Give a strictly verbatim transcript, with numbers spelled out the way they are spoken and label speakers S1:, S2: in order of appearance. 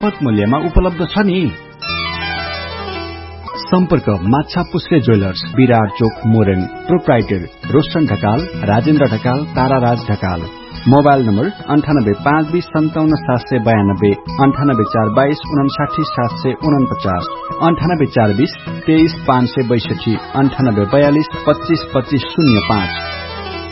S1: सुपथ मूल्यमा उपलब्ध छ नि। सम्पर्क माछा पुस्रे ज्वेलर्स, विरार चोक, मोरेङ। Proprietor Roshan Dhakal, Rajendra Dhakal, ताराराज Dhakal. Mobile number अन्ठानब्बे पाँच बीस सन्ताउन्न सात सय बयानब्बे, अन्ठानब्बे चार बाइस उनासाठी सात सय उनपचास, अन्ठानब्बे चार बीस तेइस पाँच सय बैसठी, अन्ठानब्बे बयालिस पच्चीस पच्चीस शून्य पाँच।